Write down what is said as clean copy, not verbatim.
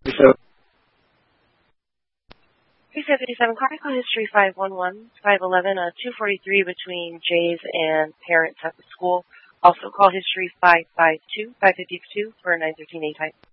So, 377, call history 511, 511, 243 between Jays and parents at the school. Also call history 552, 552 for 913 A type.